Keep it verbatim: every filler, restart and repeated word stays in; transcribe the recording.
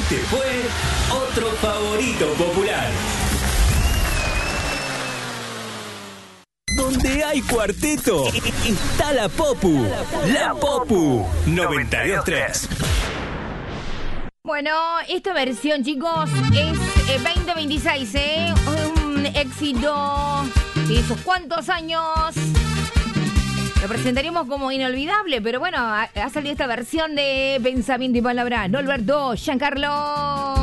Este fue otro favorito popular. Donde hay cuarteto, está la Popu. La Popu noventa y dos tres. Bueno, esta versión, chicos, es eh, veinte veintiséis, ¿eh? Un éxito de esos cuantos años. Lo presentaríamos como inolvidable, pero bueno, ha, ha salido esta versión de Pensamiento y Palabra. Norberto Giancarlo.